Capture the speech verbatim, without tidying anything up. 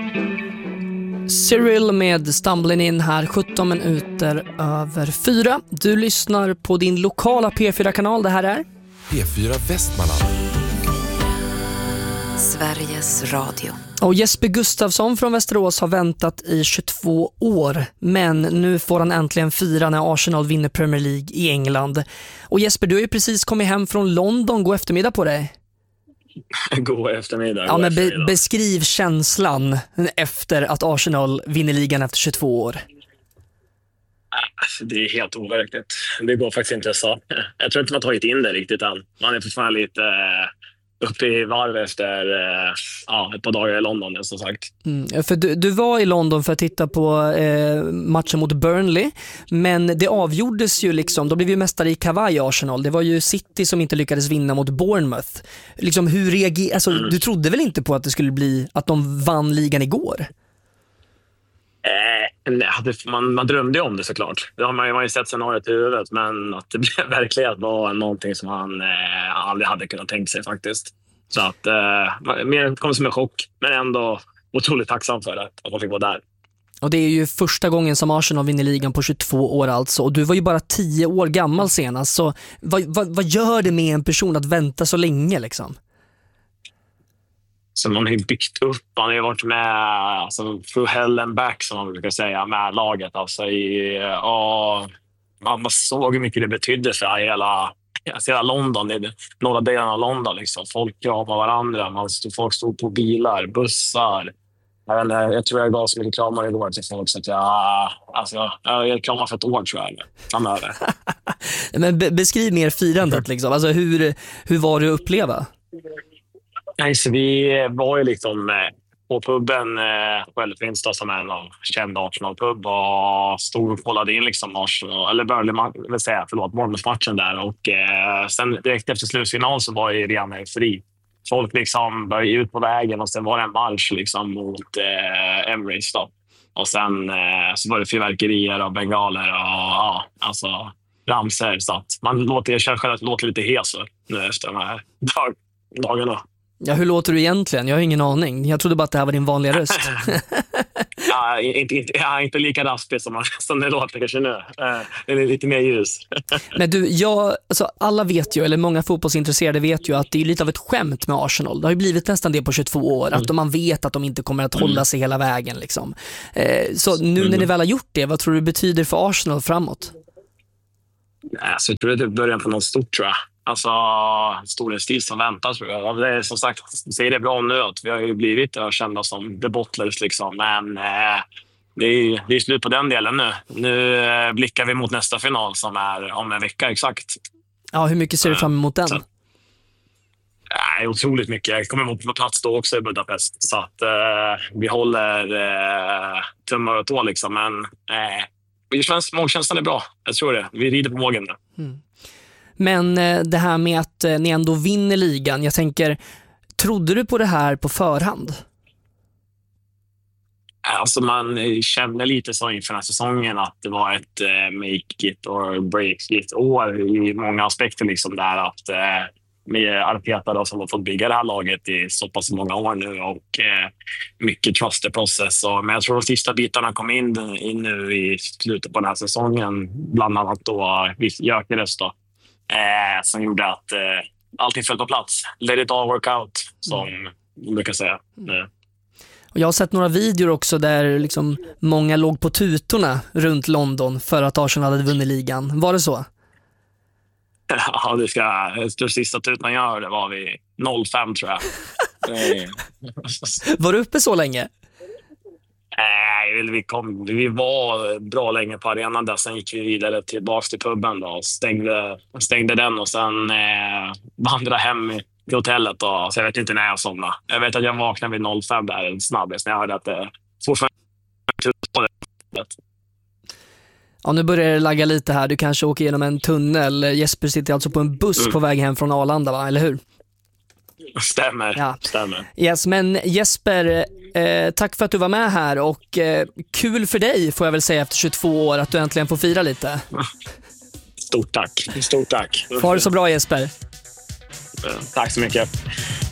Cyril med Stumbling In här, sjutton minuter över fyra. Du lyssnar på din lokala P fyra-kanal. Det här är P fyra Västmanland, Sveriges Radio. Och Jesper Gustafsson från Västerås har väntat i tjugotvå år, men nu får han äntligen fira när Arsenal vinner Premier League i England. Och Jesper, du har ju precis kommit hem från London. God eftermiddag på dig. God eftermiddag. Ja, men be- beskriv känslan efter att Arsenal vinner ligan efter tjugotvå år. Det är helt overkligt. Det går faktiskt inte så. Jag tror inte man tagit in det riktigt än. Man är fortfarande lite uppe i varv efter ja, ett par dagar i London, som sagt. Mm, för du, du var i London för att titta på eh, matchen mot Burnley, men det avgjordes ju liksom, då blev ju mästare i kavaj Arsenal. Det var ju City som inte lyckades vinna mot Bournemouth. Liksom, hur reager- alltså, mm. Du trodde väl inte på att det skulle bli att de vann ligan igår? Eh, nej, man, man drömde ju om det såklart. Det har man, man har ju sett scenariot i huvudet, men att det blev verklighet var någonting som han eh, aldrig hade kunnat tänka sig faktiskt. Så att eh, mer kom som en chock, men ändå otroligt tacksam för det, att man fick vara där. Och det är ju första gången som Arsenal vinner ligan på tjugotvå år alltså, och du var ju bara tio år gammal senast, så vad, vad, vad gör det med en person att vänta så länge liksom? Så man har ju byggt upp, man har ju varit med alltså, through hell and back, som man brukar säga, med laget. Alltså, i, och man såg hur mycket det betydde för hela, alltså, hela London, det, några delar av London. Liksom. Folk kramade varandra, man stod, folk stod på bilar, bussar. Jag, inte, jag tror jag gav så mycket kramar igår till folk, så att jag, alltså, jag kramar för ett år tror jag. Framöver. Men be- beskriv mer firandet liksom. Alltså, hur, hur var det att uppleva? Nej, så vi var ju liksom på puben eh, på Elfrinstad, som är en av kända Arsenal-pub, och stod och kollade in liksom Arsenal, eller Burnley, vill säga, förlåt, Bournemouth-matchen där. Och eh, sen direkt efter slutfinal så var ju ren eufori. Folk liksom började ut på vägen, och sen var det en marsch liksom mot eh, Emirates då. Och sen eh, så var det fyrverkerier och bengaler och ja, alltså ramser. Så att man låter, jag känner själv att det låter lite hes nu efter de här dag, dagarna. Ja, hur låter du egentligen? Jag har ingen aning. Jag trodde bara att det här var din vanliga röst. ja, inte, inte, ja, inte lika raspig som, som det låter kanske nu. Det är lite mer ljus. Men du, jag, alltså, alla vet ju, eller många fotbollsintresserade vet ju, att det är lite av ett skämt med Arsenal. Det har ju blivit nästan det på tjugotvå år. Mm. Att man vet att de inte kommer att hålla sig hela vägen. Liksom. Eh, så nu när ni väl har gjort det, vad tror du det betyder för Arsenal framåt? Alltså, jag tror det är början på något stort, tror jag. Alltså, storhetstid som väntas, tror jag. Det är, som sagt, säger det bra nu att vi har ju blivit kända som the bottlers liksom. Men eh, det, är, det är slut på den delen nu. Nu eh, blickar vi mot nästa final som är om en vecka exakt. Ja, hur mycket ser du fram emot den? Så, nej, otroligt mycket. Jag kommer emot på plats då också i Budapest. Så att eh, vi håller eh, tummar och tå liksom. Men eh, det känns, målkänslan är bra. Jag tror det. Vi rider på vågen nu. Mm. Men det här med att ni ändå vinner ligan, jag tänker, trodde du på det här på förhand? Alltså man kände lite så inför den här säsongen att det var ett uh, make it or break it år i många aspekter liksom, där att uh, med Arteta då, som har fått bygga det här laget i så pass många år nu, och uh, mycket trust process. Och, men jag tror de sista bitarna kom in, in nu i slutet på den här säsongen, bland annat då Gyökeres då. Eh, som gjorde att eh, allting föll på plats. Let it all work out, som mm. man brukar säga. Mm. Och jag har sett några videor också där liksom många låg på tutorna runt London för att Arsenal hade vunnit ligan. Var det så? Ja, det ska, det sista tutan jag hörde var vid noll fem, tror jag. Var du uppe så länge? Nej, vi, kom, vi var bra länge på arenan där. Sen gick vi vidare tillbaka till puben då, och stängde, stängde den, och sen eh, vandrade hem till hotellet. Och, så jag vet inte när jag somnade. Jag vet att jag vaknade vid noll fem där snabbast, när jag hörde att det fortfarande var det. Ja, nu börjar det lagga lite här. Du kanske åker genom en tunnel. Jesper sitter alltså på en buss mm. på väg hem från Arlanda, va? Eller hur? Stämmer, ja. Stämmer. Yes, men Jesper, eh, tack för att du var med här, och eh, kul för dig, får jag väl säga, efter tjugotvå år, att du äntligen får fira lite. Stort tack, stort tack. Ha det så bra, Jesper. Tack så mycket.